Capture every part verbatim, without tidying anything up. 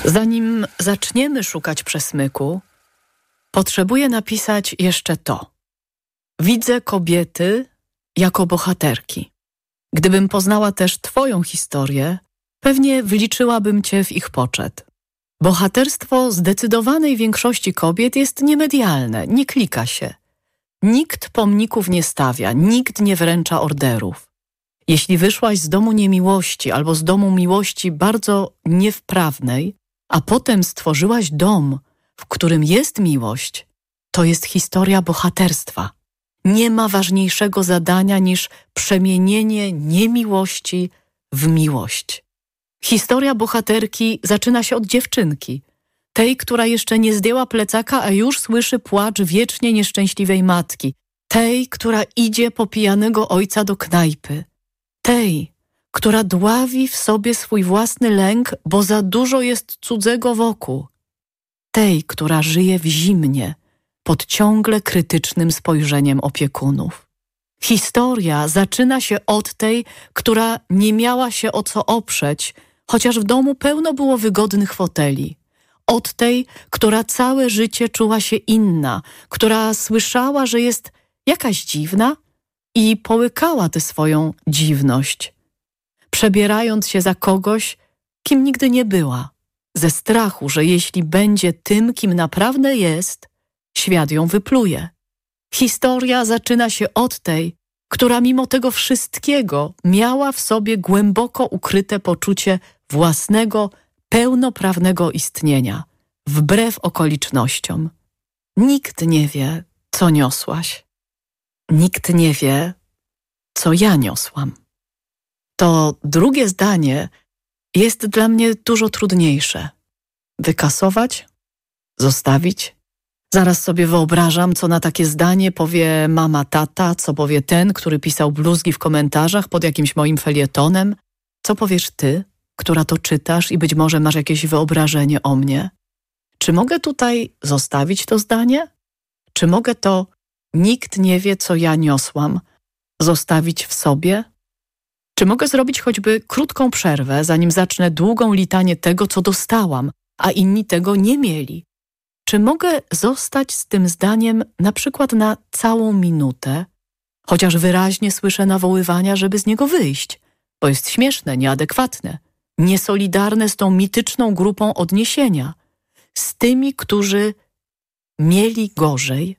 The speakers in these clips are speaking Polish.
Zanim zaczniemy szukać przesmyku, potrzebuję napisać jeszcze to. Widzę kobiety jako bohaterki. Gdybym poznała też twoją historię, pewnie wliczyłabym cię w ich poczet. Bohaterstwo zdecydowanej większości kobiet jest niemedialne, nie klika się. Nikt pomników nie stawia, nikt nie wręcza orderów. Jeśli wyszłaś z domu niemiłości albo z domu miłości bardzo niewprawnej, a potem stworzyłaś dom, w którym jest miłość, to jest historia bohaterstwa. Nie ma ważniejszego zadania niż przemienienie niemiłości w miłość. Historia bohaterki zaczyna się od dziewczynki, tej, która jeszcze nie zdjęła plecaka, a już słyszy płacz wiecznie nieszczęśliwej matki, tej, która idzie po pijanego ojca do knajpy, tej, która dławi w sobie swój własny lęk, bo za dużo jest cudzego wokół, tej, która żyje w zimnie, pod ciągle krytycznym spojrzeniem opiekunów. Historia zaczyna się od tej, która nie miała się o co oprzeć, chociaż w domu pełno było wygodnych foteli. Od tej, która całe życie czuła się inna, która słyszała, że jest jakaś dziwna i połykała tę swoją dziwność, przebierając się za kogoś, kim nigdy nie była, ze strachu, że jeśli będzie tym, kim naprawdę jest, świat ją wypluje. Historia zaczyna się od tej, która mimo tego wszystkiego miała w sobie głęboko ukryte poczucie własnego, pełnoprawnego istnienia, wbrew okolicznościom. Nikt nie wie, co niosłaś. Nikt nie wie, co ja niosłam. To drugie zdanie jest dla mnie dużo trudniejsze. Wykasować? Zostawić? Zaraz sobie wyobrażam, co na takie zdanie powie mama, tata, co powie ten, który pisał bluzgi w komentarzach pod jakimś moim felietonem. Co powiesz ty, która to czytasz i być może masz jakieś wyobrażenie o mnie? Czy mogę tutaj zostawić to zdanie? Czy mogę to nikt nie wie, co ja niosłam, zostawić w sobie? Czy mogę zrobić choćby krótką przerwę, zanim zacznę długą litanię tego, co dostałam, a inni tego nie mieli? Czy mogę zostać z tym zdaniem na przykład na całą minutę, chociaż wyraźnie słyszę nawoływania, żeby z niego wyjść, bo jest śmieszne, nieadekwatne, niesolidarne z tą mityczną grupą odniesienia, z tymi, którzy mieli gorzej?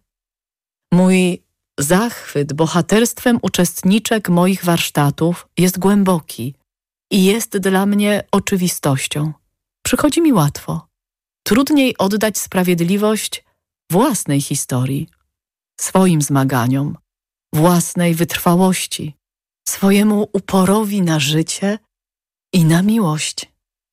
Mój zachwyt bohaterstwem uczestniczek moich warsztatów jest głęboki i jest dla mnie oczywistością. Przychodzi mi łatwo. Trudniej oddać sprawiedliwość własnej historii, swoim zmaganiom, własnej wytrwałości, swojemu uporowi na życie i na miłość.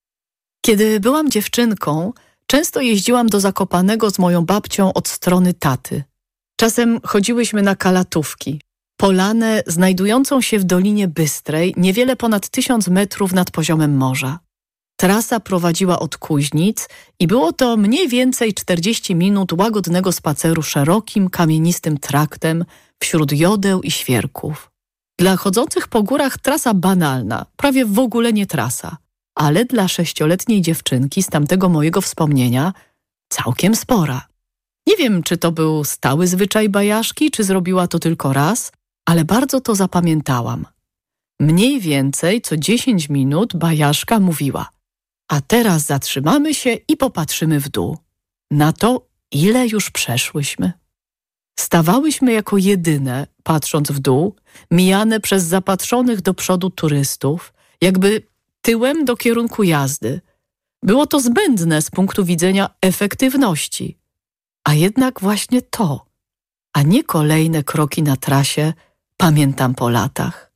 Kiedy byłam dziewczynką, często jeździłam do Zakopanego z moją babcią od strony taty. Czasem chodziłyśmy na kalatówki, polanę znajdującą się w Dolinie Bystrej, niewiele ponad tysiąc metrów nad poziomem morza. Trasa prowadziła od Kuźnic i było to mniej więcej czterdzieści minut łagodnego spaceru szerokim, kamienistym traktem wśród jodeł i świerków. Dla chodzących po górach trasa banalna, prawie w ogóle nie trasa, ale dla sześcioletniej dziewczynki z tamtego mojego wspomnienia całkiem spora. Nie wiem, czy to był stały zwyczaj bajaszki, czy zrobiła to tylko raz, ale bardzo to zapamiętałam. Mniej więcej co dziesięć minut bajaszka mówiła: a teraz zatrzymamy się i popatrzymy w dół. Na to, ile już przeszłyśmy. Stawałyśmy jako jedyne, patrząc w dół, mijane przez zapatrzonych do przodu turystów, jakby tyłem do kierunku jazdy. Było to zbędne z punktu widzenia efektywności. A jednak właśnie to, a nie kolejne kroki na trasie, pamiętam po latach.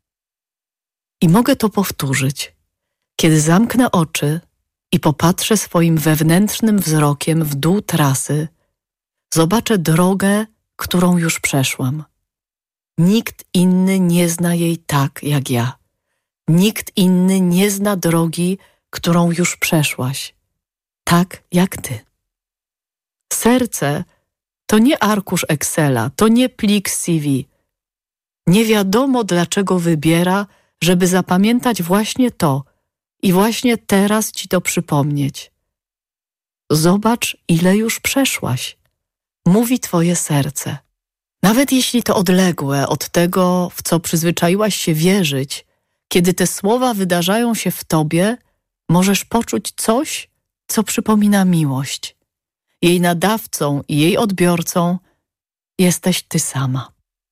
I mogę to powtórzyć. Kiedy zamknę oczy i popatrzę swoim wewnętrznym wzrokiem w dół trasy, zobaczę drogę, którą już przeszłam. Nikt inny nie zna jej tak jak ja. Nikt inny nie zna drogi, którą już przeszłaś, tak jak ty. Serce to nie arkusz Excela, to nie plik C V. Nie wiadomo, dlaczego wybiera, żeby zapamiętać właśnie to i właśnie teraz ci to przypomnieć. Zobacz, ile już przeszłaś. Mówi twoje serce. Nawet jeśli to odległe od tego, w co przyzwyczaiłaś się wierzyć, kiedy te słowa wydarzają się w tobie, możesz poczuć coś, co przypomina miłość. Jej nadawcą i jej odbiorcą jesteś ty sama.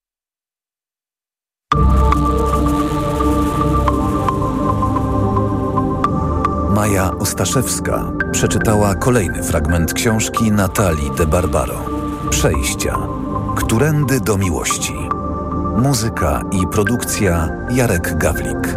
Maja Ostaszewska przeczytała kolejny fragment książki Natalii de Barbaro. Przejścia. Którędy do miłości. Muzyka i produkcja Jarek Gawlik.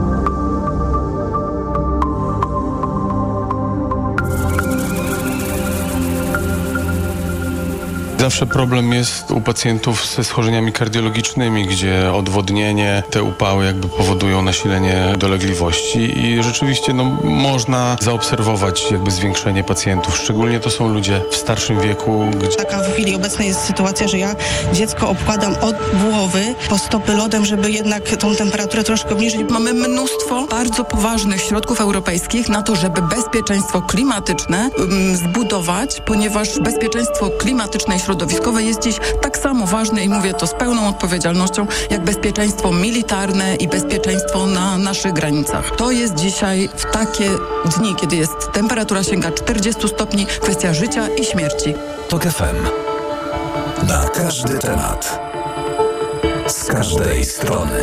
Zawsze problem jest u pacjentów ze schorzeniami kardiologicznymi, gdzie odwodnienie, te upały jakby powodują nasilenie dolegliwości i rzeczywiście no, można zaobserwować jakby zwiększenie pacjentów. Szczególnie to są ludzie w starszym wieku. Gdzie... Taka w chwili obecnej jest sytuacja, że ja dziecko obkładam od głowy po stopy lodem, żeby jednak tą temperaturę troszkę obniżyć. Mamy mnóstwo bardzo poważnych środków europejskich na to, żeby bezpieczeństwo klimatyczne um, zbudować, ponieważ bezpieczeństwo klimatyczne i środowiskowe jest dziś tak samo ważne i mówię to z pełną odpowiedzialnością, jak bezpieczeństwo militarne i bezpieczeństwo na naszych granicach. To jest dzisiaj w takie dni, kiedy jest temperatura sięga czterdziestu stopni, kwestia życia i śmierci. Tok F M. Na każdy temat. Z każdej strony.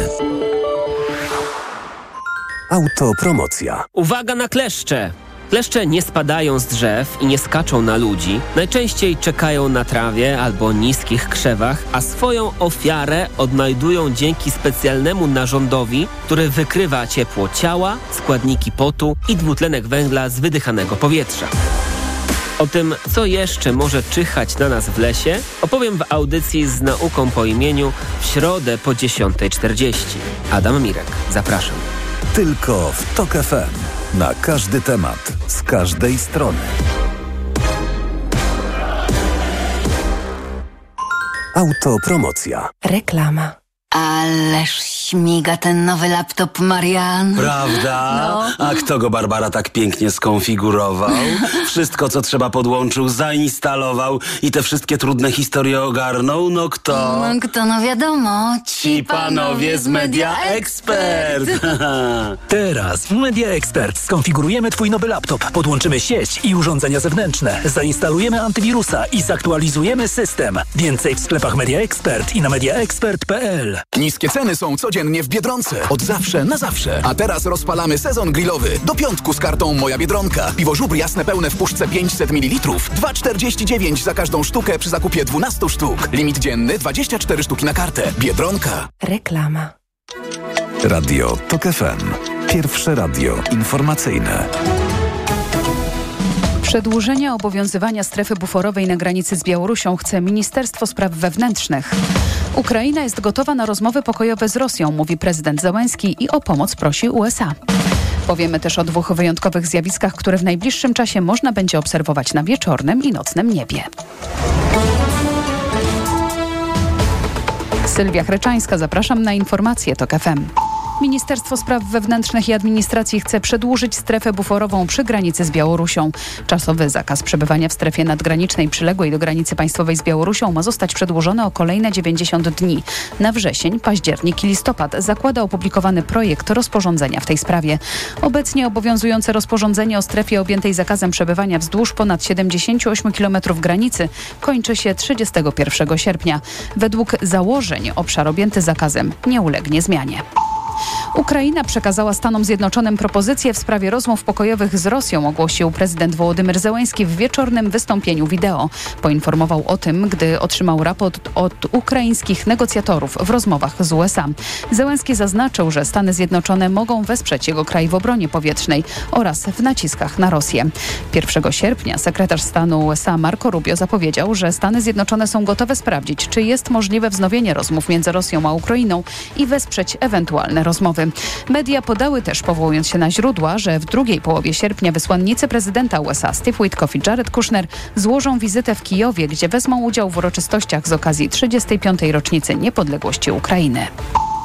Autopromocja. Uwaga na kleszcze! Kleszcze nie spadają z drzew i nie skaczą na ludzi. Najczęściej czekają na trawie albo niskich krzewach, a swoją ofiarę odnajdują dzięki specjalnemu narządowi, który wykrywa ciepło ciała, składniki potu i dwutlenek węgla z wydychanego powietrza. O tym, co jeszcze może czyhać na nas w lesie, opowiem w audycji z nauką po imieniu w środę po dziesiątej czterdzieści. Adam Mirek, zapraszam. Tylko w Tok F M. Na każdy temat, z każdej strony. Autopromocja. Reklama. Ależ śmiga ten nowy laptop, Marian. Prawda? No. A kto go, Barbara, tak pięknie skonfigurował? Wszystko, co trzeba, podłączył, zainstalował i te wszystkie trudne historie ogarnął? No kto? No kto, no wiadomo. Ci panowie z Media Expert. Teraz w Media Expert skonfigurujemy twój nowy laptop, podłączymy sieć i urządzenia zewnętrzne, zainstalujemy antywirusa i zaktualizujemy system. Więcej w sklepach Media Expert i na mediaexpert kropka p l. Niskie ceny są codziennie w Biedronce. Od zawsze na zawsze. A teraz rozpalamy sezon grillowy. Do piątku z kartą Moja Biedronka. Piwo żubr jasne pełne w puszce pięćset mililitrów. dwa czterdzieści dziewięć za każdą sztukę przy zakupie dwunastu sztuk. Limit dzienny dwadzieścia cztery sztuki na kartę. Biedronka. Reklama. Radio Tok F M. Pierwsze radio informacyjne. Przedłużenia obowiązywania strefy buforowej na granicy z Białorusią chce Ministerstwo Spraw Wewnętrznych. Ukraina jest gotowa na rozmowy pokojowe z Rosją, mówi prezydent Zełenski i o pomoc prosi U S A. Powiemy też o dwóch wyjątkowych zjawiskach, które w najbliższym czasie można będzie obserwować na wieczornym i nocnym niebie. Sylwia Chreczańska, zapraszam na informacje Tok F M. Ministerstwo Spraw Wewnętrznych i Administracji chce przedłużyć strefę buforową przy granicy z Białorusią. Czasowy zakaz przebywania w strefie nadgranicznej przyległej do granicy państwowej z Białorusią ma zostać przedłużony o kolejne dziewięćdziesiąt dni. Na wrzesień, październik i listopad zakłada opublikowany projekt rozporządzenia w tej sprawie. Obecnie obowiązujące rozporządzenie o strefie objętej zakazem przebywania wzdłuż ponad siedemdziesięciu ośmiu kilometrów granicy kończy się trzydziestego pierwszego sierpnia. Według założeń obszar objęty zakazem nie ulegnie zmianie. Ukraina przekazała Stanom Zjednoczonym propozycję w sprawie rozmów pokojowych z Rosją, ogłosił prezydent Wołodymyr Zełenski w wieczornym wystąpieniu wideo. Poinformował o tym, gdy otrzymał raport od ukraińskich negocjatorów w rozmowach z U S A. Zełenski zaznaczył, że Stany Zjednoczone mogą wesprzeć jego kraj w obronie powietrznej oraz w naciskach na Rosję. pierwszego sierpnia sekretarz stanu U S A Marco Rubio zapowiedział, że Stany Zjednoczone są gotowe sprawdzić, czy jest możliwe wznowienie rozmów między Rosją a Ukrainą i wesprzeć ewentualne rozmowy. Media podały też, powołując się na źródła, że w drugiej połowie sierpnia wysłannicy prezydenta U S A Steve Witkoff i Jared Kushner złożą wizytę w Kijowie, gdzie wezmą udział w uroczystościach z okazji trzydziestej piątej rocznicy niepodległości Ukrainy.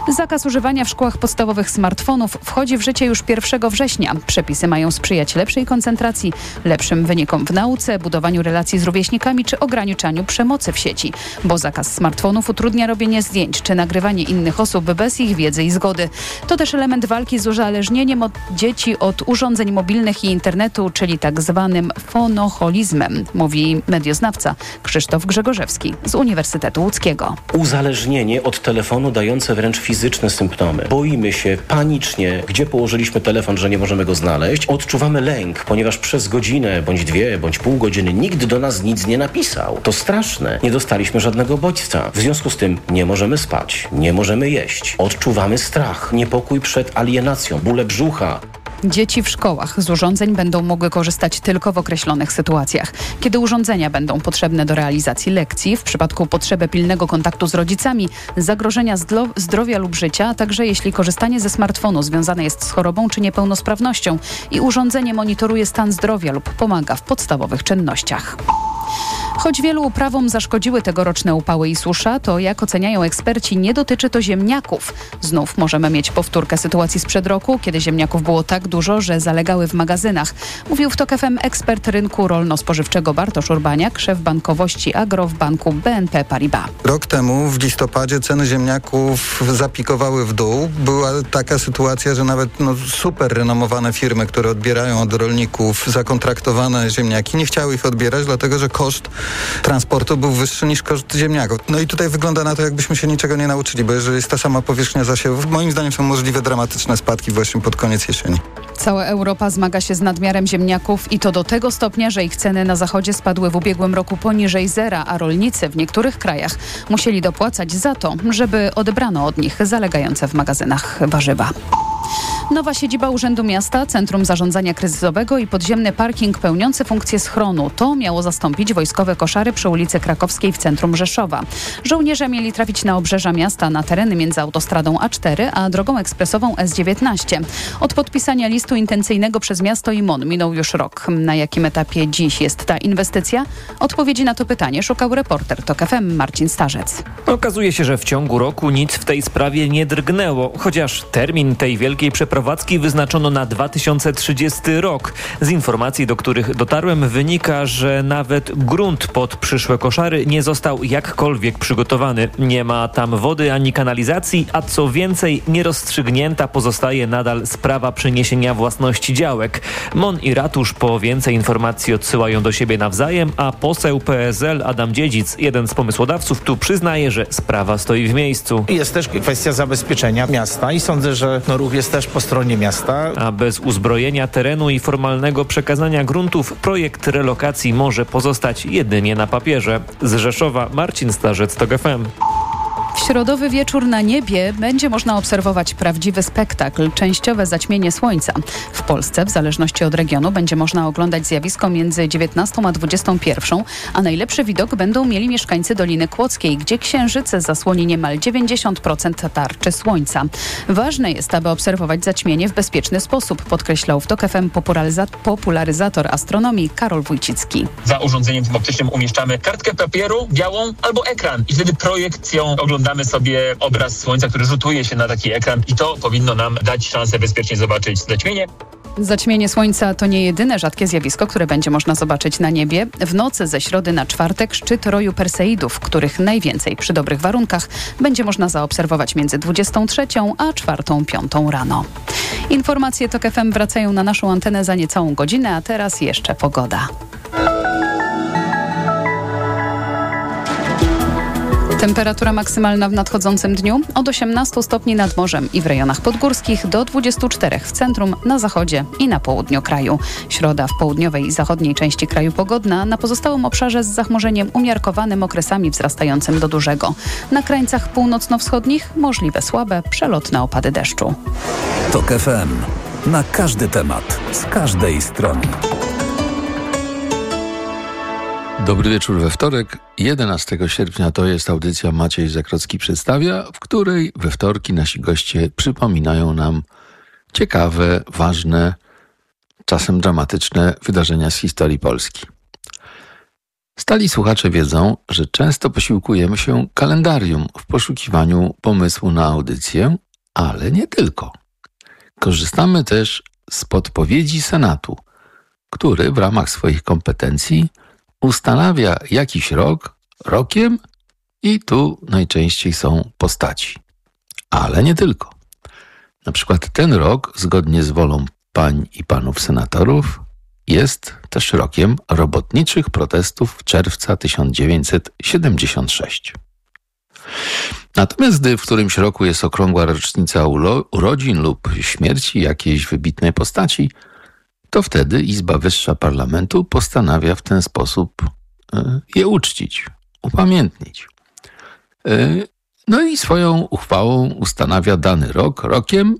Zakaz używania w szkołach podstawowych smartfonów wchodzi w życie już pierwszego września. Przepisy mają sprzyjać lepszej koncentracji, lepszym wynikom w nauce, budowaniu relacji z rówieśnikami czy ograniczaniu przemocy w sieci. Bo zakaz smartfonów utrudnia robienie zdjęć czy nagrywanie innych osób bez ich wiedzy i zgody. To też element walki z uzależnieniem od dzieci od urządzeń mobilnych i internetu, czyli tak zwanym fonoholizmem, mówi medioznawca Krzysztof Grzegorzewski z Uniwersytetu Łódzkiego. Uzależnienie od telefonu dające wręcz fizyczne symptomy. Boimy się panicznie, gdzie położyliśmy telefon, że nie możemy go znaleźć. Odczuwamy lęk, ponieważ przez godzinę, bądź dwie, bądź pół godziny nikt do nas nic nie napisał. To straszne. Nie dostaliśmy żadnego bodźca. W związku z tym nie możemy spać, nie możemy jeść. Odczuwamy strach, niepokój przed alienacją, bóle brzucha. Dzieci w szkołach z urządzeń będą mogły korzystać tylko w określonych sytuacjach. Kiedy urządzenia będą potrzebne do realizacji lekcji, w przypadku potrzeby pilnego kontaktu z rodzicami, zagrożenia zdro- zdrowia lub życia, a także jeśli korzystanie ze smartfonu związane jest z chorobą czy niepełnosprawnością i urządzenie monitoruje stan zdrowia lub pomaga w podstawowych czynnościach. Choć wielu uprawom zaszkodziły tegoroczne upały i susza, to jak oceniają eksperci, nie dotyczy to ziemniaków. Znów możemy mieć powtórkę sytuacji sprzed roku, kiedy ziemniaków było tak dużo, że zalegały w magazynach. Mówił w TOK F M ekspert rynku rolno-spożywczego Bartosz Urbaniak, szef bankowości Agro w banku B N P Paribas. Rok temu w listopadzie ceny ziemniaków zapikowały w dół. Była taka sytuacja, że nawet no, super renomowane firmy, które odbierają od rolników zakontraktowane ziemniaki, nie chciały ich odbierać, dlatego że koszt transportu był wyższy niż koszt ziemniaków. No i tutaj wygląda na to, jakbyśmy się niczego nie nauczyli, bo jeżeli jest ta sama powierzchnia zasiewów, moim zdaniem są możliwe dramatyczne spadki właśnie pod koniec jesieni. Cała Europa zmaga się z nadmiarem ziemniaków i to do tego stopnia, że ich ceny na zachodzie spadły w ubiegłym roku poniżej zera, a rolnicy w niektórych krajach musieli dopłacać za to, żeby odebrano od nich zalegające w magazynach warzywa. Nowa siedziba Urzędu Miasta, Centrum Zarządzania Kryzysowego i podziemny parking pełniący funkcję schronu. To miało zastąpić wojskowe koszary przy ulicy Krakowskiej w centrum Rzeszowa. Żołnierze mieli trafić na obrzeża miasta, na tereny między autostradą A cztery a drogą ekspresową S dziewiętnaście. Od podpisania listu intencyjnego przez miasto i M O N minął już rok. Na jakim etapie dziś jest ta inwestycja? Odpowiedzi na to pytanie szukał reporter TOK F M Marcin Starzec. Okazuje się, że w ciągu roku nic w tej sprawie nie drgnęło, chociaż termin tej wielkiej przeprowadzki wyznaczono na dwa tysiące trzydziesty rok. Z informacji, do których dotarłem, wynika, że nawet grunt pod przyszłe koszary nie został jakkolwiek przygotowany. Nie ma tam wody ani kanalizacji, a co więcej, nierozstrzygnięta pozostaje nadal sprawa przeniesienia własności działek. M O N i ratusz po więcej informacji odsyłają do siebie nawzajem, a poseł P S L Adam Dziedzic, jeden z pomysłodawców, tu przyznaje, że sprawa stoi w miejscu. Jest też kwestia zabezpieczenia miasta i sądzę, że no, ruch jest też po stronie miasta. A bez uzbrojenia terenu i formalnego przekazania gruntów projekt relokacji może pozostać jedynie na papierze. Z Rzeszowa Marcin Starzec, TOK F M. W środowy wieczór na niebie będzie można obserwować prawdziwy spektakl, częściowe zaćmienie słońca. W Polsce, w zależności od regionu, będzie można oglądać zjawisko między dziewiętnastą a dwudziestą pierwszą, a najlepszy widok będą mieli mieszkańcy Doliny Kłodzkiej, gdzie księżyce zasłoni niemal dziewięćdziesiąt procent tarczy słońca. Ważne jest, aby obserwować zaćmienie w bezpieczny sposób, podkreślał w TOK F M popularyza- popularyzator astronomii Karol Wójcicki. Za urządzeniem tym optycznym umieszczamy kartkę papieru białą albo ekran i wtedy projekcją oglądamy Oglądamy sobie obraz słońca, który rzutuje się na taki ekran i to powinno nam dać szansę bezpiecznie zobaczyć zaćmienie. Zaćmienie słońca to nie jedyne rzadkie zjawisko, które będzie można zobaczyć na niebie. W nocy ze środy na czwartek szczyt roju Perseidów, których najwięcej przy dobrych warunkach będzie można zaobserwować między dwudziestą trzecią a czwartą, piątą rano. Informacje TOK F M wracają na naszą antenę za niecałą godzinę, a teraz jeszcze pogoda. Temperatura maksymalna w nadchodzącym dniu od osiemnastu stopni nad morzem i w rejonach podgórskich do dwudziestu czterech w centrum, na zachodzie i na południu kraju. Środa w południowej i zachodniej części kraju pogodna, na pozostałym obszarze z zachmurzeniem umiarkowanym, okresami wzrastającym do dużego. Na krańcach północno-wschodnich możliwe słabe, przelotne opady deszczu. TOK F M. Na każdy temat, z każdej strony. Dobry wieczór we wtorek, jedenastego sierpnia. To jest audycja Maciej Zakrocki przedstawia, w której we wtorki nasi goście przypominają nam ciekawe, ważne, czasem dramatyczne wydarzenia z historii Polski. Stali słuchacze wiedzą, że często posiłkujemy się kalendarium w poszukiwaniu pomysłu na audycję, ale nie tylko. Korzystamy też z podpowiedzi Senatu, który w ramach swoich kompetencji ustanawia jakiś rok rokiem i tu najczęściej są postaci. Ale nie tylko. Na przykład ten rok, zgodnie z wolą pań i panów senatorów, jest też rokiem robotniczych protestów czerwca tysiąc dziewięćset siedemdziesiątego szóstego. Natomiast gdy w którymś roku jest okrągła rocznica ulo- urodzin lub śmierci jakiejś wybitnej postaci, to wtedy Izba Wyższa Parlamentu postanawia w ten sposób y, je uczcić, upamiętnić. Y, no i swoją uchwałą ustanawia dany rok rokiem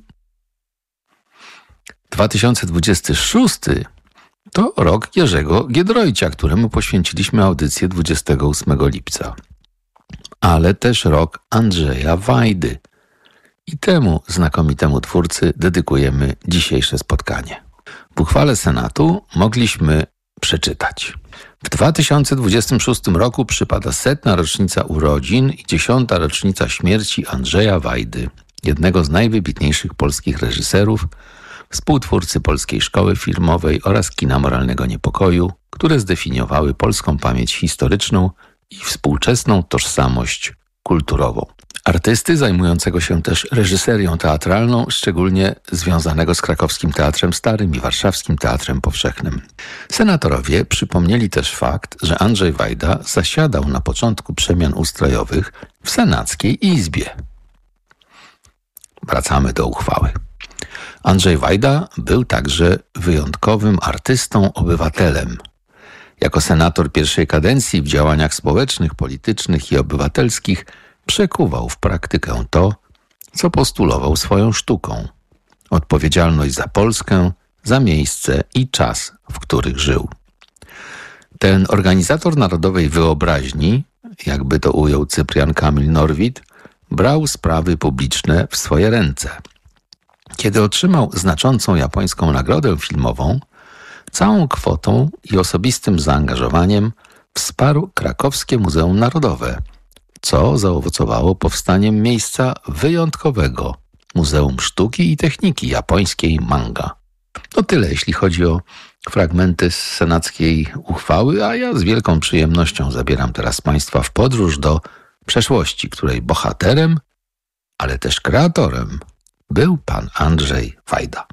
dwa tysiące dwudziesty szósty. To rok Jerzego Giedroycia, któremu poświęciliśmy audycję dwudziestego ósmego lipca. Ale też rok Andrzeja Wajdy. I temu znakomitemu twórcy dedykujemy dzisiejsze spotkanie. W uchwale Senatu mogliśmy przeczytać. W dwa tysiące dwudziestym szóstym roku przypada setna rocznica urodzin i dziesiąta rocznica śmierci Andrzeja Wajdy, jednego z najwybitniejszych polskich reżyserów, współtwórcy Polskiej Szkoły Filmowej oraz kina moralnego niepokoju, które zdefiniowały polską pamięć historyczną i współczesną tożsamość kulturową. Artysty zajmującego się też reżyserią teatralną, szczególnie związanego z Krakowskim Teatrem Starym i Warszawskim Teatrem Powszechnym. Senatorowie przypomnieli też fakt, że Andrzej Wajda zasiadał na początku przemian ustrojowych w Senackiej Izbie. Wracamy do uchwały. Andrzej Wajda był także wyjątkowym artystą, obywatelem. Jako senator pierwszej kadencji w działaniach społecznych, politycznych i obywatelskich przekuwał w praktykę to, co postulował swoją sztuką. Odpowiedzialność za Polskę, za miejsce i czas, w których żył. Ten organizator narodowej wyobraźni, jakby to ujął Cyprian Kamil Norwid, brał sprawy publiczne w swoje ręce. Kiedy otrzymał znaczącą japońską nagrodę filmową, całą kwotą i osobistym zaangażowaniem wsparł Krakowskie Muzeum Narodowe, co zaowocowało powstaniem miejsca wyjątkowego Muzeum Sztuki i Techniki Japońskiej Manga. To tyle, jeśli chodzi o fragmenty z senackiej uchwały, a ja z wielką przyjemnością zabieram teraz Państwa w podróż do przeszłości, której bohaterem, ale też kreatorem był pan Andrzej Wajda.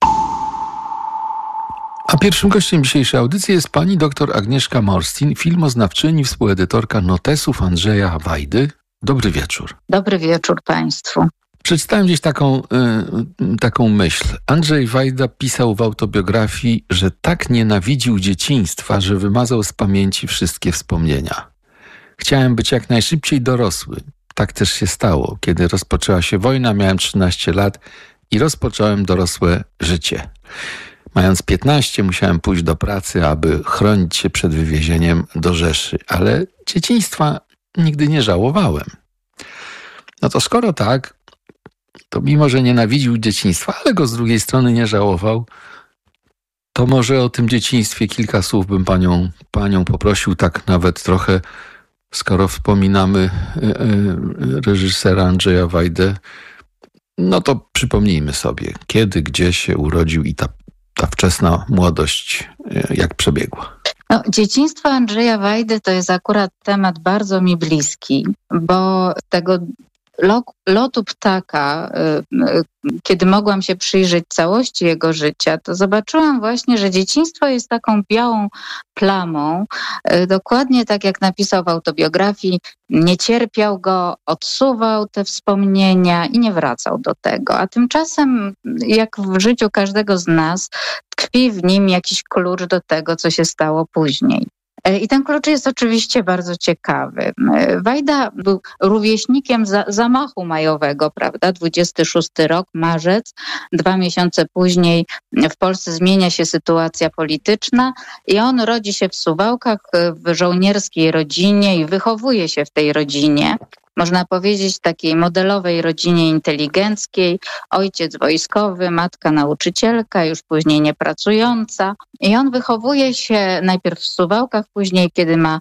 A pierwszym gościem dzisiejszej audycji jest pani dr Agnieszka Morstin, filmoznawczyni, współedytorka notesów Andrzeja Wajdy. Dobry wieczór. Dobry wieczór państwu. Przeczytałem gdzieś taką, y, taką myśl. Andrzej Wajda pisał w autobiografii, że tak nienawidził dzieciństwa, że wymazał z pamięci wszystkie wspomnienia. Chciałem być jak najszybciej dorosły. Tak też się stało. Kiedy rozpoczęła się wojna, miałem trzynaście lat i rozpocząłem dorosłe życie. Mając piętnaście, musiałem pójść do pracy, aby chronić się przed wywiezieniem do Rzeszy, ale dzieciństwa nigdy nie żałowałem. No to skoro tak, to mimo, że nienawidził dzieciństwa, ale go z drugiej strony nie żałował, to może o tym dzieciństwie kilka słów bym panią, panią poprosił, tak nawet trochę, skoro wspominamy reżysera Andrzeja Wajdę, no to przypomnijmy sobie, kiedy, gdzie się urodził i ta, ta wczesna młodość jak przebiegła. No, dzieciństwo Andrzeja Wajdy to jest akurat temat bardzo mi bliski, bo tego lotu ptaka, kiedy mogłam się przyjrzeć całości jego życia, to zobaczyłam właśnie, że dzieciństwo jest taką białą plamą, dokładnie tak jak napisał w autobiografii, nie cierpiał go, odsuwał te wspomnienia i nie wracał do tego. A tymczasem, jak w życiu każdego z nas, tkwi w nim jakiś klucz do tego, co się stało później. I ten klucz jest oczywiście bardzo ciekawy. Wajda był rówieśnikiem za, zamachu majowego, prawda? dwudziesty szósty rok, marzec. Dwa miesiące później w Polsce zmienia się sytuacja polityczna i on rodzi się w Suwałkach w żołnierskiej rodzinie i wychowuje się w tej rodzinie. można powiedzieć, takiej modelowej rodzinie inteligenckiej. Ojciec wojskowy, matka nauczycielka, już później niepracująca. I on wychowuje się najpierw w Suwałkach, później kiedy ma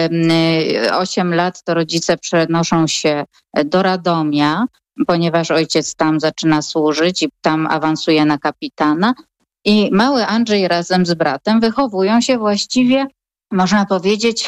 osiem lat, to rodzice przenoszą się do Radomia, ponieważ ojciec tam zaczyna służyć i tam awansuje na kapitana. I mały Andrzej razem z bratem wychowują się właściwie, można powiedzieć,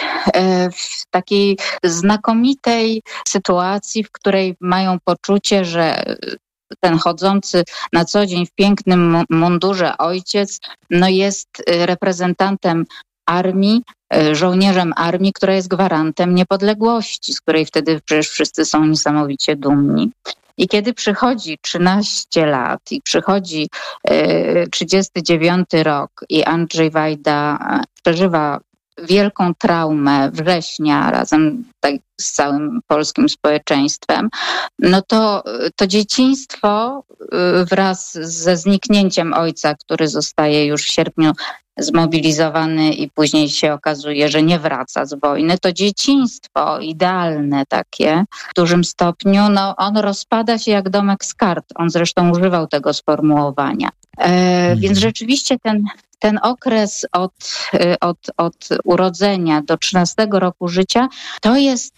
w takiej znakomitej sytuacji, w której mają poczucie, że ten chodzący na co dzień w pięknym mundurze ojciec no jest reprezentantem armii, żołnierzem armii, która jest gwarantem niepodległości, z której wtedy przecież wszyscy są niesamowicie dumni. I kiedy przychodzi trzynaście lat i przychodzi trzydziesty dziewiąty rok i Andrzej Wajda przeżywa wielką traumę września razem tak, z całym polskim społeczeństwem, no to, to dzieciństwo wraz ze zniknięciem ojca, który zostaje już w sierpniu zmobilizowany i później się okazuje, że nie wraca z wojny, to dzieciństwo idealne takie w dużym stopniu, no on rozpada się jak domek z kart. On zresztą używał tego sformułowania. E, mhm. Więc rzeczywiście ten Ten okres od, od, od urodzenia do trzynastego roku życia, to jest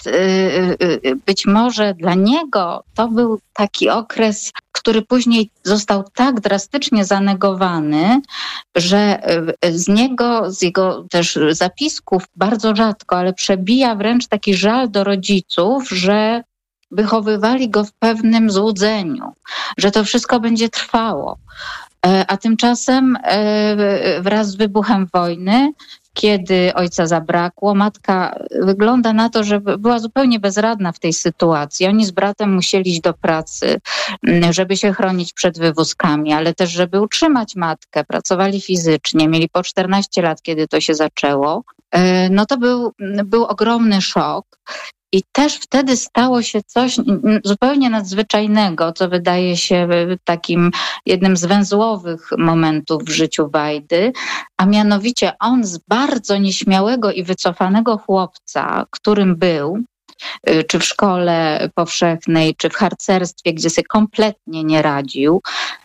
być może dla niego, to był taki okres, który później został tak drastycznie zanegowany, że z niego, z jego też zapisków bardzo rzadko, ale przebija wręcz taki żal do rodziców, że wychowywali go w pewnym złudzeniu, że to wszystko będzie trwało. A tymczasem wraz z wybuchem wojny, kiedy ojca zabrakło, matka wygląda na to, że była zupełnie bezradna w tej sytuacji. Oni z bratem musieli iść do pracy, żeby się chronić przed wywózkami, ale też żeby utrzymać matkę. Pracowali fizycznie, mieli po czternaście lat, kiedy to się zaczęło. No to był, był ogromny szok. I też wtedy stało się coś zupełnie nadzwyczajnego, co wydaje się takim jednym z węzłowych momentów w życiu Wajdy, a mianowicie on z bardzo nieśmiałego i wycofanego chłopca, którym był, czy w szkole powszechnej, czy w harcerstwie, gdzie sobie kompletnie nie radził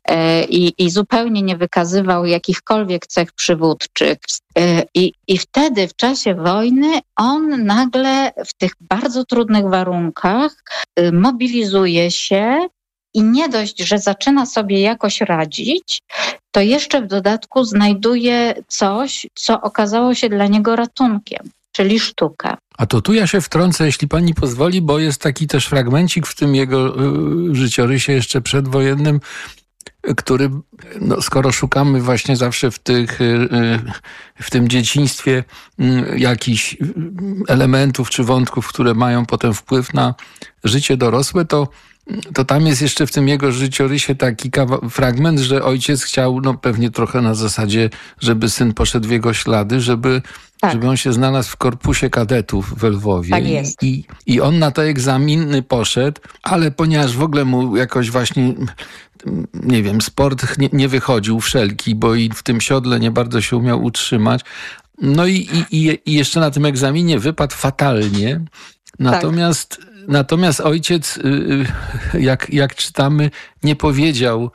i, i zupełnie nie wykazywał jakichkolwiek cech przywódczych. I, I wtedy w czasie wojny on nagle w tych bardzo trudnych warunkach mobilizuje się i nie dość, że zaczyna sobie jakoś radzić, to jeszcze w dodatku znajduje coś, co okazało się dla niego ratunkiem, czyli sztukę. A to tu ja się wtrącę, jeśli pani pozwoli, bo jest taki też fragmencik w tym jego y, życiorysie jeszcze przedwojennym, który, no, skoro szukamy właśnie zawsze w, tych, y, w tym dzieciństwie y, jakichś elementów czy wątków, które mają potem wpływ na życie dorosłe, to to tam jest jeszcze w tym jego życiorysie taki kawa- fragment, że ojciec chciał, no pewnie trochę na zasadzie, żeby syn poszedł w jego ślady, żeby, tak. żeby on się znalazł w korpusie kadetów w Lwowie. Tak jest. I, I on na te egzaminy poszedł, ale ponieważ w ogóle mu jakoś właśnie, nie wiem, sport nie, nie wychodził wszelki, bo i w tym siodle nie bardzo się umiał utrzymać. No i, i, i jeszcze na tym egzaminie wypadł fatalnie. Natomiast... Tak. Natomiast ojciec, jak, jak czytamy, nie powiedział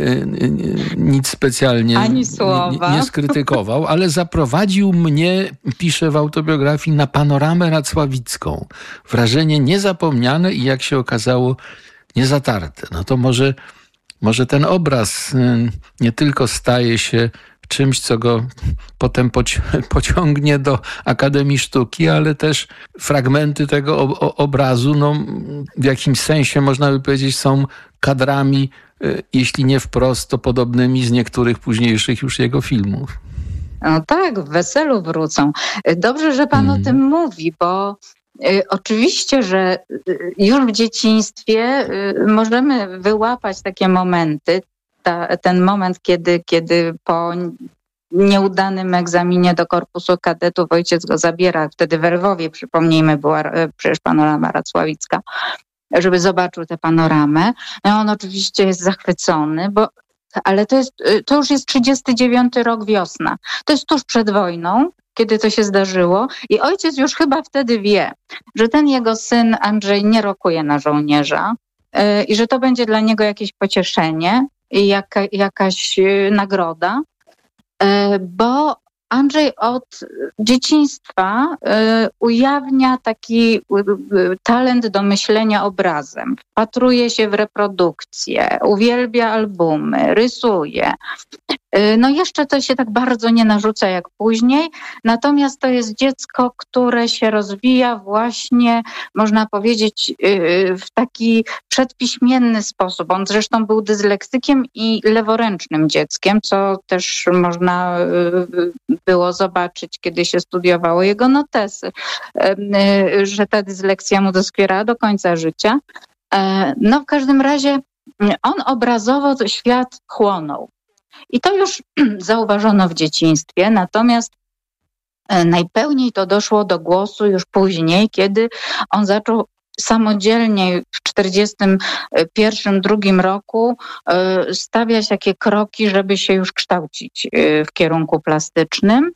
nic specjalnie, ani słowa. Nie, nie skrytykował, ale zaprowadził mnie, pisze w autobiografii, na panoramę racławicką. Wrażenie niezapomniane i jak się okazało niezatarte. No to może, może ten obraz nie tylko staje się czymś, co go potem poci- pociągnie do Akademii Sztuki, ale też fragmenty tego o- o- obrazu, no, w jakimś sensie można by powiedzieć, są kadrami, y, jeśli nie wprost, to podobnymi z niektórych późniejszych już jego filmów. No tak, w Weselu wrócą. Dobrze, że pan hmm. o tym mówi, bo y, oczywiście, że y, już w dzieciństwie y, możemy wyłapać takie momenty, Ta, ten moment, kiedy, kiedy po nieudanym egzaminie do korpusu kadetów ojciec go zabiera, wtedy w Lwowie, przypomnijmy, była przecież panorama racławicka, żeby zobaczył tę panoramę. No on oczywiście jest zachwycony, bo, ale to, jest, to już jest trzydziesty dziewiąty rok, wiosna. To jest tuż przed wojną. kiedy to się zdarzyło i ojciec już chyba wtedy wie, że ten jego syn Andrzej nie rokuje na żołnierza yy, i że to będzie dla niego jakieś pocieszenie i jaka, jakaś yy, nagroda, yy, bo Andrzej od dzieciństwa y, ujawnia taki y, y, talent do myślenia obrazem. Wpatruje się w reprodukcję, uwielbia albumy, rysuje. Y, no jeszcze to się tak bardzo nie narzuca jak później, natomiast to jest dziecko, które się rozwija właśnie, można powiedzieć, y, w taki przedpiśmienny sposób. On zresztą był dysleksykiem i leworęcznym dzieckiem, co też można y, było zobaczyć, kiedy się studiowało jego notesy, że ta dysleksja mu doskwierała do końca życia. No w każdym razie on obrazowo świat chłonął. I to już zauważono w dzieciństwie, natomiast najpełniej to doszło do głosu już później, kiedy on zaczął samodzielnie w czterdziestym pierwszym, drugim roku stawiać takie kroki, żeby się już kształcić w kierunku plastycznym.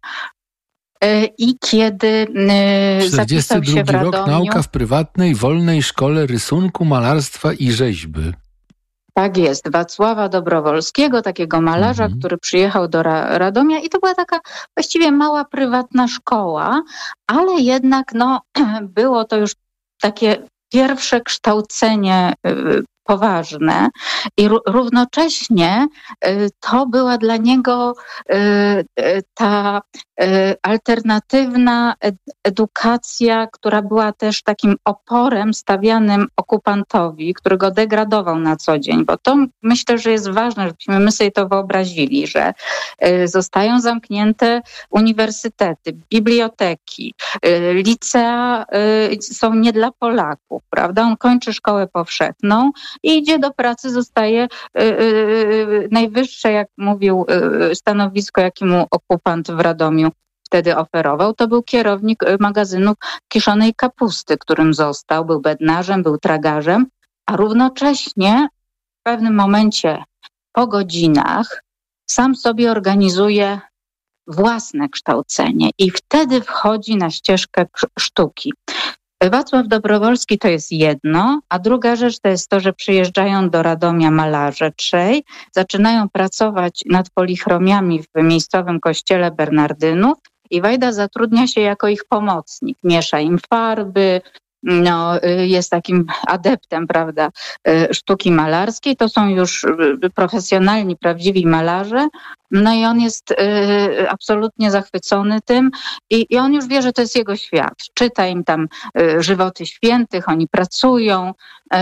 I kiedy zapisał się w Radomiu... rok, nauka w prywatnej, wolnej szkole rysunku, malarstwa i rzeźby. Tak jest, Wacława Dobrowolskiego, takiego malarza, mhm. który przyjechał do Ra- Radomia i to była taka właściwie mała prywatna szkoła, ale jednak no, było to już takie pierwsze kształcenie y, poważne i r- równocześnie y, to była dla niego y, y, ta y, alternatywna ed- edukacja, która była też takim oporem stawianym okupantowi, który go degradował na co dzień, bo to myślę, że jest ważne, żebyśmy my sobie to wyobrazili, że y, zostają zamknięte uniwersytety, biblioteki, y, licea y, są nie dla Polaków, prawda? On kończy szkołę powszechną i idzie do pracy, zostaje y, y, najwyższe, jak mówił, y, stanowisko, jakie mu okupant w Radomiu wtedy oferował. To był kierownik magazynu kiszonej kapusty, którym został. Był bednarzem, był tragarzem, a równocześnie w pewnym momencie po godzinach sam sobie organizuje własne kształcenie i wtedy wchodzi na ścieżkę sztuki. Wacław Dobrowolski to jest jedno, a druga rzecz to jest to, że przyjeżdżają do Radomia malarze trzej, zaczynają pracować nad polichromiami w miejscowym kościele Bernardynów i Wajda zatrudnia się jako ich pomocnik. Miesza im farby, no, jest takim adeptem, prawda, sztuki malarskiej. To są już profesjonalni, prawdziwi malarze. No i on jest y, absolutnie zachwycony tym i, i on już wie, że to jest jego świat. Czyta im tam y, żywoty świętych, oni pracują.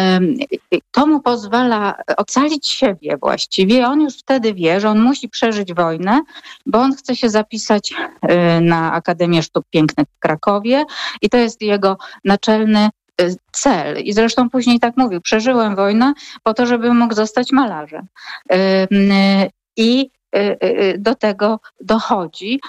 Y, to mu pozwala ocalić siebie właściwie. On już wtedy wie, że on musi przeżyć wojnę, bo on chce się zapisać y, na Akademię Sztuk Pięknych w Krakowie i to jest jego naczelny y, cel. I zresztą później tak mówił, przeżyłem wojnę po to, żeby mógł zostać malarzem. Y, y, I do tego dochodzi.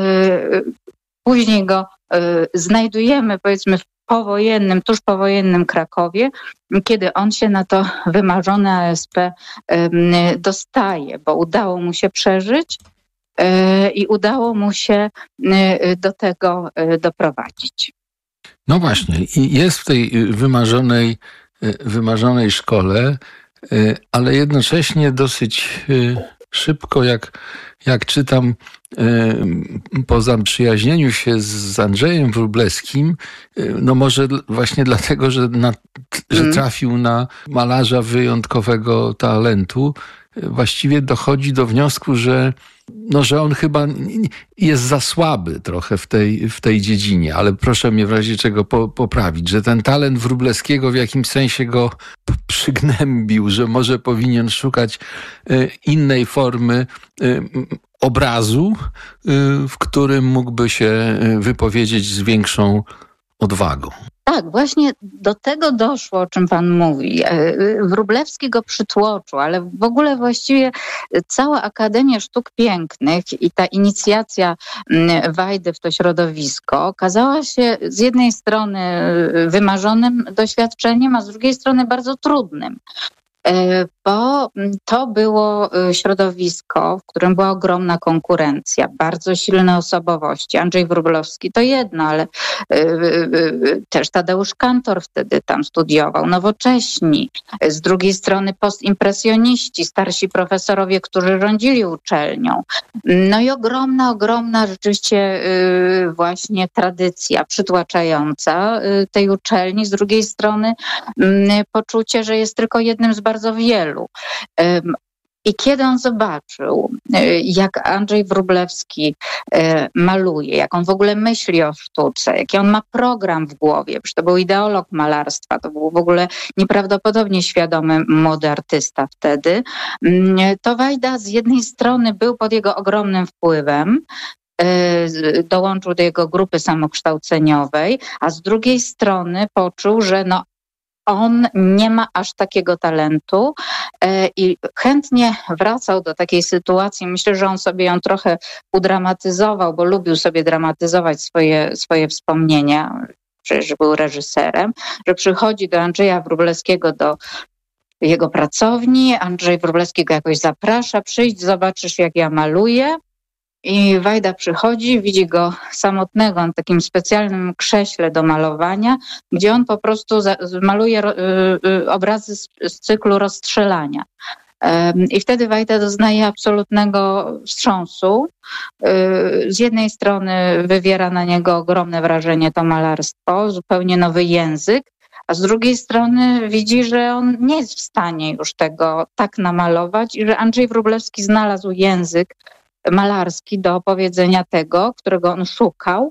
Później go znajdujemy, powiedzmy, w powojennym, tuż powojennym Krakowie, kiedy on się na to wymarzone A S P dostaje, bo udało mu się przeżyć i udało mu się do tego doprowadzić. No właśnie, i jest w tej wymarzonej, wymarzonej szkole, ale jednocześnie dosyć szybko, jak, jak czytam, po zaprzyjaźnieniu się z Andrzejem Wróblewskim, no może właśnie dlatego, że, na, że trafił na malarza wyjątkowego talentu, właściwie dochodzi do wniosku, że, no, że on chyba jest za słaby trochę w tej, w tej dziedzinie, ale proszę mnie w razie czego po, poprawić, że ten talent Wróblewskiego w jakimś sensie go przygnębił, że może powinien szukać innej formy obrazu, w którym mógłby się wypowiedzieć z większą odwagą. Tak, właśnie do tego doszło, o czym pan mówi. Wróblewski go przytłoczył, ale w ogóle właściwie cała Akademia Sztuk Pięknych i ta inicjacja Wajdy w to środowisko okazała się z jednej strony wymarzonym doświadczeniem, a z drugiej strony bardzo trudnym. bo to było środowisko, w którym była ogromna konkurencja, bardzo silne osobowości. Andrzej Wróblewski to jedno, ale y, y, też Tadeusz Kantor wtedy tam studiował, nowocześni. Z drugiej strony postimpresjoniści, starsi profesorowie, którzy rządzili uczelnią. No i ogromna, ogromna rzeczywiście y, właśnie tradycja przytłaczająca y, tej uczelni. Z drugiej strony y, poczucie, że jest tylko jednym z bardzo wielu. Y, I kiedy on zobaczył, jak Andrzej Wróblewski maluje, jak on w ogóle myśli o sztuce, jaki on ma program w głowie, przecież to był ideolog malarstwa, to był w ogóle nieprawdopodobnie świadomy młody artysta wtedy, to Wajda z jednej strony był pod jego ogromnym wpływem, dołączył do jego grupy samokształceniowej, a z drugiej strony poczuł, że no on nie ma aż takiego talentu i chętnie wracał do takiej sytuacji. Myślę, że on sobie ją trochę udramatyzował, bo lubił sobie dramatyzować swoje, swoje wspomnienia, przecież był reżyserem, że przychodzi do Andrzeja Wróblewskiego do jego pracowni, Andrzej Wróblewski go jakoś zaprasza, przyjdź, zobaczysz jak ja maluję. I Wajda przychodzi, widzi go samotnego na takim specjalnym krześle do malowania, gdzie on po prostu maluje obrazy z cyklu rozstrzelania. I wtedy Wajda doznaje absolutnego wstrząsu. Z jednej strony wywiera na niego ogromne wrażenie to malarstwo, zupełnie nowy język, a z drugiej strony widzi, że on nie jest w stanie już tego tak namalować i że Andrzej Wróblewski znalazł język malarski do opowiedzenia tego, którego on szukał.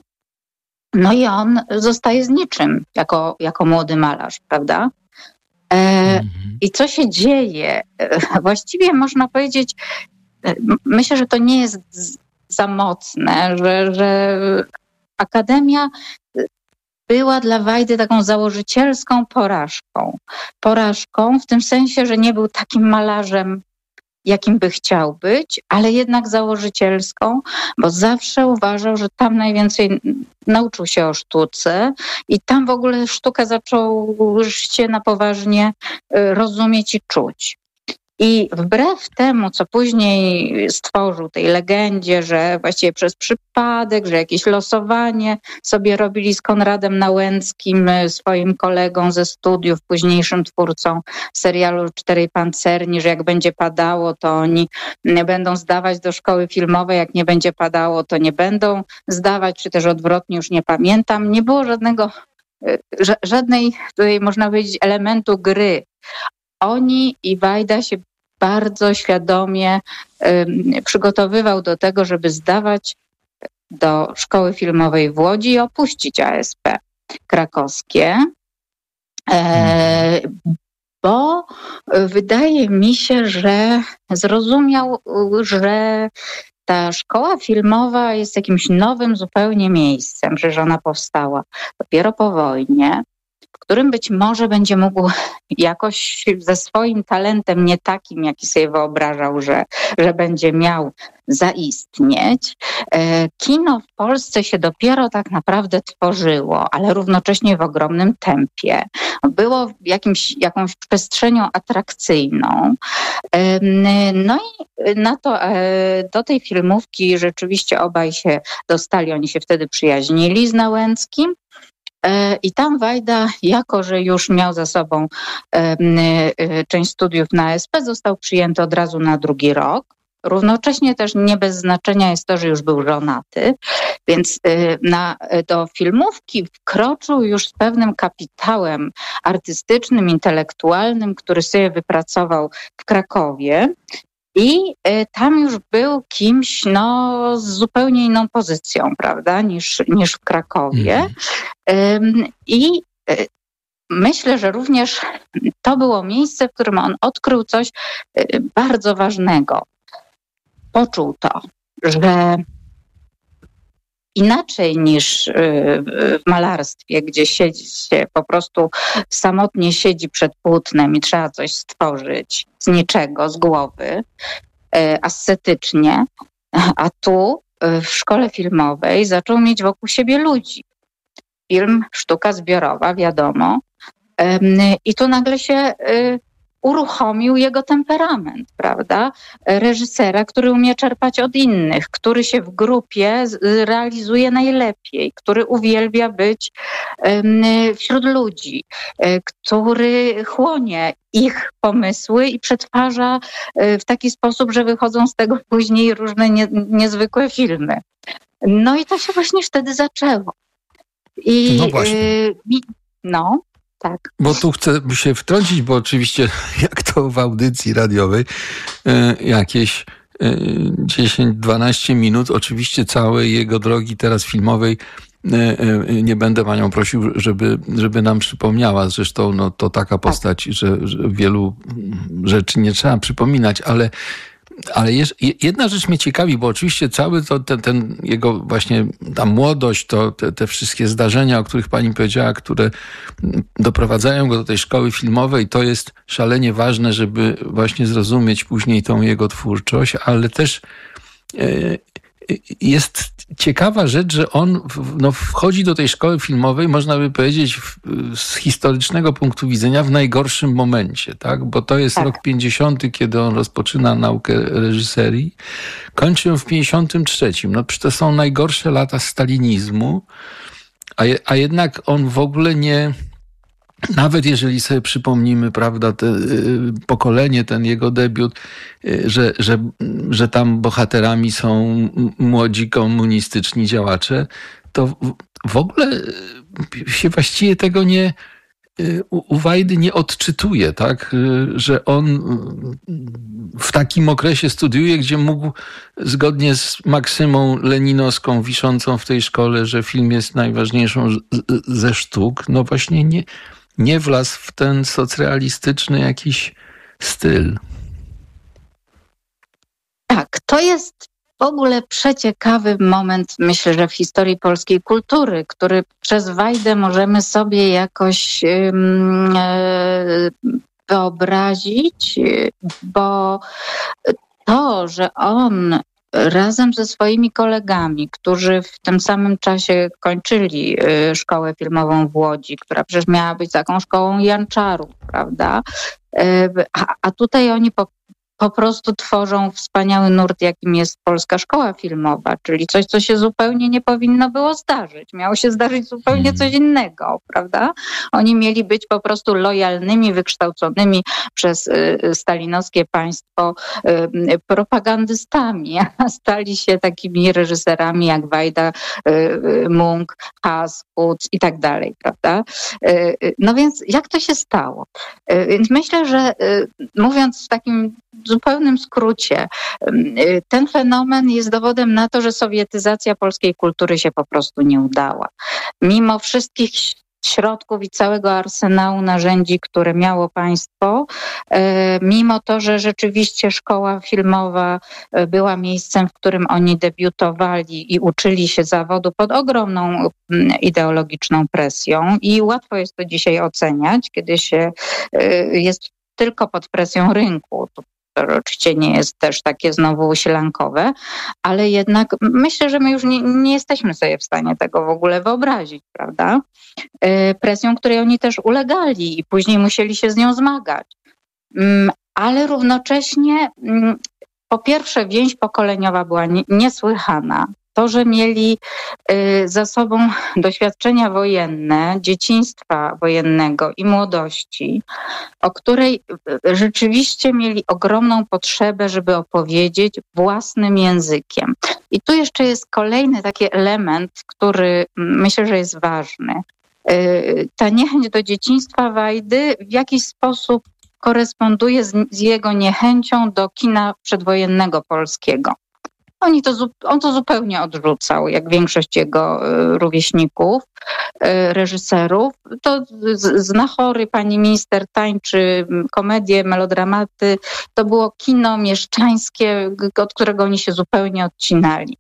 No i on zostaje z niczym jako, jako młody malarz, prawda? E, mhm. I co się dzieje? E, właściwie można powiedzieć, e, myślę, że to nie jest za mocne, że, że Akademia była dla Wajdy taką założycielską porażką. Porażką w tym sensie, że nie był takim malarzem, jakim by chciał być, ale jednak założycielską, bo zawsze uważał, że tam najwięcej nauczył się o sztuce i tam w ogóle sztukę zaczął się na poważnie rozumieć i czuć. I wbrew temu, co później stworzył, tej legendzie, że właściwie przez przypadek, że jakieś losowanie sobie robili z Konradem Nałęckim, swoim kolegą ze studiów, późniejszym twórcą serialu Czterej Pancerni, że jak będzie padało, to oni będą zdawać do szkoły filmowej, jak nie będzie padało, to nie będą zdawać, czy też odwrotnie, już nie pamiętam. Nie było żadnego, żadnej, tutaj można powiedzieć, elementu gry. Oni i Wajda się bardzo świadomie um, przygotowywał do tego, żeby zdawać do szkoły filmowej w Łodzi i opuścić A S P krakowskie, e, bo wydaje mi się, że zrozumiał, że ta szkoła filmowa jest jakimś nowym zupełnie miejscem, że ona powstała dopiero po wojnie, w którym być może będzie mógł jakoś ze swoim talentem, nie takim, jaki sobie wyobrażał, że, że będzie miał zaistnieć. Kino w Polsce się dopiero tak naprawdę tworzyło, ale równocześnie w ogromnym tempie. Było jakimś, jakąś przestrzenią atrakcyjną. No i na to, do tej filmówki rzeczywiście obaj się dostali, oni się wtedy przyjaźnili z Nałęckim. I tam Wajda, jako że już miał za sobą część studiów na A S P, został przyjęty od razu na drugi rok. Równocześnie też nie bez znaczenia jest to, że już był żonaty, więc na, do filmówki wkroczył już z pewnym kapitałem artystycznym, intelektualnym, który sobie wypracował w Krakowie. I tam już był kimś no, z zupełnie inną pozycją, prawda, niż, niż w Krakowie. Mm. I myślę, że również to było miejsce, w którym on odkrył coś bardzo ważnego. Poczuł to, że inaczej niż w malarstwie, gdzie siedzi się, po prostu samotnie siedzi przed płótnem i trzeba coś stworzyć z niczego, z głowy, ascetycznie, a tu w szkole filmowej zaczął mieć wokół siebie ludzi. Film, sztuka zbiorowa, wiadomo. I tu nagle się uruchomił jego temperament, prawda? Reżysera, który umie czerpać od innych, który się w grupie realizuje najlepiej, który uwielbia być wśród ludzi, który chłonie ich pomysły i przetwarza w taki sposób, że wychodzą z tego później różne nie, niezwykłe filmy. No i to się właśnie wtedy zaczęło. I, no właśnie. Yy, no, tak. Bo tu chcę się wtrącić, bo oczywiście jak to w audycji radiowej yy, jakieś yy, dziesięć dwanaście minut, oczywiście całej jego drogi teraz filmowej nie będę panią prosił, żeby, żeby nam przypomniała. Zresztą no, to taka postać, że, że wielu rzeczy nie trzeba przypominać, ale, ale jedna rzecz mnie ciekawi, bo oczywiście cały to, ten, ten jego właśnie ta młodość, to te, te wszystkie zdarzenia, o których pani powiedziała, które doprowadzają go do tej szkoły filmowej, to jest szalenie ważne, żeby właśnie zrozumieć później tą jego twórczość, ale też yy, jest ciekawa rzecz, że on no, wchodzi do tej szkoły filmowej, można by powiedzieć, w, z historycznego punktu widzenia w najgorszym momencie, tak? Bo to jest tak. rok pięćdziesiąty, kiedy on rozpoczyna naukę reżyserii, kończy ją w pięćdziesiątym trzecim. No przecież to są najgorsze lata stalinizmu, a, je, a jednak on w ogóle nie... Nawet jeżeli sobie przypomnimy, prawda, te, y, pokolenie, ten jego debiut, y, że, że, że tam bohaterami są młodzi komunistyczni działacze, to w, w ogóle się właściwie tego nie, y, u Wajdy nie odczytuje, tak, y, że on w takim okresie studiuje, gdzie mógł zgodnie z maksymą leninowską wiszącą w tej szkole, że film jest najważniejszą z, ze sztuk, no właśnie nie nie wlazł w ten socrealistyczny jakiś styl. Tak, to jest w ogóle przeciekawy moment, myślę, że w historii polskiej kultury, który przez Wajdę możemy sobie jakoś um, wyobrazić, bo to, że on razem ze swoimi kolegami, którzy w tym samym czasie kończyli szkołę filmową w Łodzi, która przecież miała być taką szkołą janczarów, prawda? A, a tutaj oni po, po prostu tworzą wspaniały nurt, jakim jest polska szkoła filmowa, czyli coś, co się zupełnie nie powinno było zdarzyć. Miało się zdarzyć zupełnie coś innego, prawda? Oni mieli być po prostu lojalnymi, wykształconymi przez y, stalinowskie państwo y, propagandystami, a stali się takimi reżyserami jak Wajda, y, y, Munk, Haas, Kutz i tak dalej, prawda? Y, y, no więc jak to się stało? Y, więc myślę, że y, mówiąc w takim zupełnym skrócie, ten fenomen jest dowodem na to, że sowietyzacja polskiej kultury się po prostu nie udała. Mimo wszystkich środków i całego arsenału narzędzi, które miało państwo, mimo to, że rzeczywiście szkoła filmowa była miejscem, w którym oni debiutowali i uczyli się zawodu pod ogromną ideologiczną presją i łatwo jest to dzisiaj oceniać, kiedy się jest tylko pod presją rynku. To oczywiście nie jest też takie znowu sielankowe, ale jednak myślę, że my już nie, nie jesteśmy sobie w stanie tego w ogóle wyobrazić, prawda? Presją, której oni też ulegali i później musieli się z nią zmagać. Ale równocześnie po pierwsze więź pokoleniowa była niesłychana. To, że mieli za sobą doświadczenia wojenne, dzieciństwa wojennego i młodości, o której rzeczywiście mieli ogromną potrzebę, żeby opowiedzieć własnym językiem. I tu jeszcze jest kolejny taki element, który myślę, że jest ważny. Ta niechęć do dzieciństwa Wajdy w jakiś sposób koresponduje z, z jego niechęcią do kina przedwojennego polskiego. Oni to, on to zupełnie odrzucał, jak większość jego rówieśników, reżyserów. To Znachory, pani minister tańczy, komedie, melodramaty. To było kino mieszczańskie, od którego oni się zupełnie odcinali.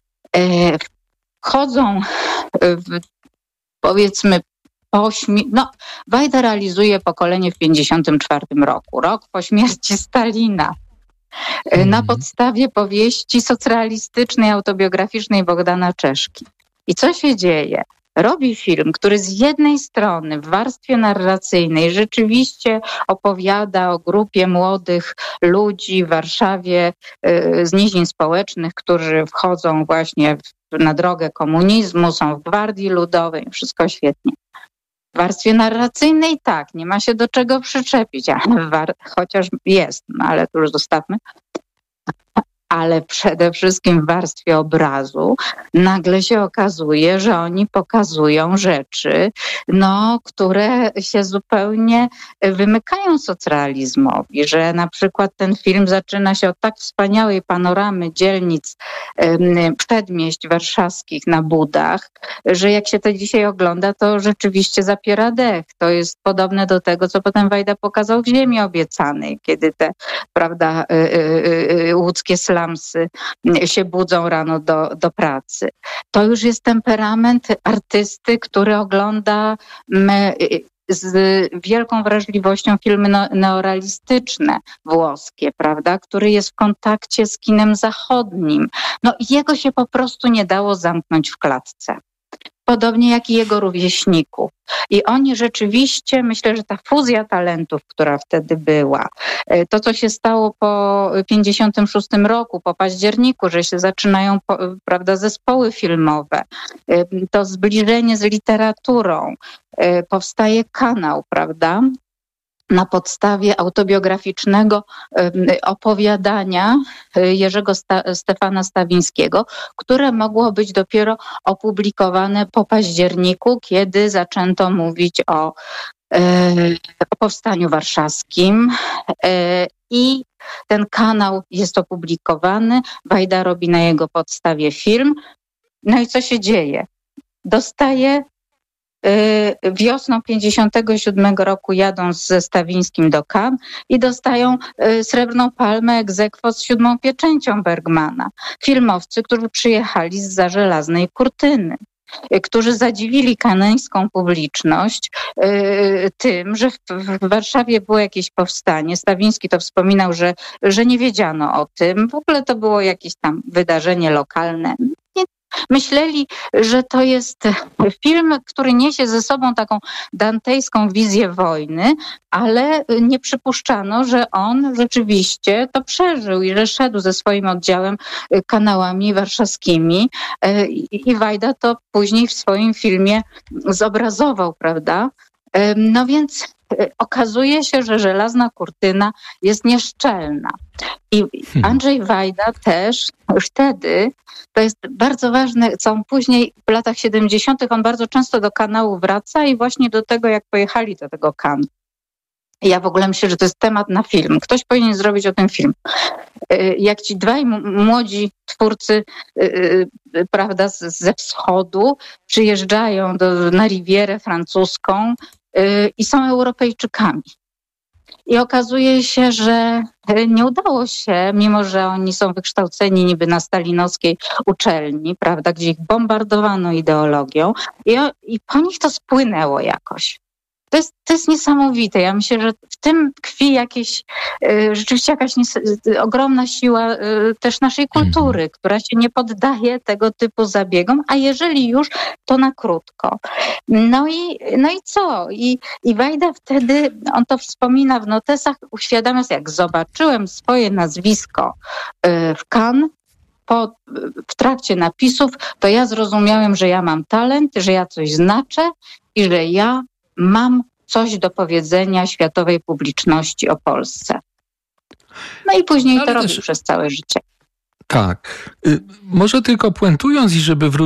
Wchodzą w, powiedzmy, po śmi- no, Wajda realizuje Pokolenie w pięćdziesiątym czwartym roku, rok po śmierci Stalina. Na podstawie powieści socrealistycznej, autobiograficznej Bogdana Czeszki. I co się dzieje? robi film, który z jednej strony w warstwie narracyjnej rzeczywiście opowiada o grupie młodych ludzi w Warszawie z nizin społecznych, którzy wchodzą właśnie na drogę komunizmu, są w Gwardii Ludowej, wszystko świetnie. W warstwie narracyjnej tak, nie ma się do czego przyczepić, ale war- chociaż jest, no ale to już zostawmy. Ale przede wszystkim w warstwie obrazu nagle się okazuje, że oni pokazują rzeczy, no, które się zupełnie wymykają socrealizmowi, że na przykład ten film zaczyna się od tak wspaniałej panoramy dzielnic um, przedmieść warszawskich na Budach, że jak się to dzisiaj ogląda, to rzeczywiście zapiera dech. To jest podobne do tego, co potem Wajda pokazał w Ziemi Obiecanej, kiedy te, prawda, y, y, y, łódzkie slamy się budzą rano do, do pracy. To już jest temperament artysty, który ogląda z wielką wrażliwością filmy neorealistyczne włoskie, prawda, który jest w kontakcie z kinem zachodnim. No i jego się po prostu nie dało zamknąć w klatce. Podobnie jak i jego rówieśników. I oni rzeczywiście, myślę, że ta fuzja talentów, która wtedy była, to co się stało po pięćdziesiątym szóstym roku, po październiku, że się zaczynają, prawda, zespoły filmowe, to zbliżenie z literaturą, powstaje kanał, prawda, na podstawie autobiograficznego opowiadania Jerzego Sta- Stefana Stawińskiego, które mogło być dopiero opublikowane po październiku, kiedy zaczęto mówić o, o powstaniu warszawskim. I ten kanał jest opublikowany, Wajda robi na jego podstawie film. No i co się dzieje? Dostaje wiosną pięćdziesiątego siódmego roku jadą ze Stawińskim do Cannes i dostają Srebrną Palmę ex aequo z Siódmą Pieczęcią Bergmana. Filmowcy, którzy przyjechali zza żelaznej kurtyny, którzy zadziwili kanańską publiczność y, tym, że w, w Warszawie było jakieś powstanie. Stawiński to wspominał, że, że nie wiedziano o tym. W ogóle to było jakieś tam wydarzenie lokalne. Myśleli, że to jest film, który niesie ze sobą taką dantejską wizję wojny, ale nie przypuszczano, że on rzeczywiście to przeżył i że szedł ze swoim oddziałem kanałami warszawskimi i Wajda to później w swoim filmie zobrazował, prawda? No więc okazuje się, że żelazna kurtyna jest nieszczelna. I Andrzej Wajda też wtedy, to jest bardzo ważne, co on później w latach siedemdziesiątych on bardzo często do kanału wraca i właśnie do tego, jak pojechali do tego Cannes. Ja w ogóle myślę, że to jest temat na film. Ktoś powinien zrobić o tym film. Jak ci dwaj młodzi twórcy, prawda, ze wschodu przyjeżdżają do, na Rivierę francuską i są Europejczykami. I okazuje się, że nie udało się, mimo że oni są wykształceni niby na stalinowskiej uczelni, prawda, gdzie ich bombardowano ideologią i, i po nich to spłynęło jakoś. To jest, to jest niesamowite. Ja myślę, że w tym tkwi jakieś, y, rzeczywiście jakaś nies- y, ogromna siła y, też naszej kultury, która się nie poddaje tego typu zabiegom, a jeżeli już, to na krótko. No i, no i co? I, I Wajda wtedy, on to wspomina w notesach, uświadamia sobie, jak zobaczyłem swoje nazwisko y, w Cannes, po, w trakcie napisów, to ja zrozumiałem, że ja mam talent, że ja coś znaczę i że ja mam coś do powiedzenia światowej publiczności o Polsce. No i później Ale to też... robił przez całe życie. Tak. Y, może tylko puentując i żeby wrócić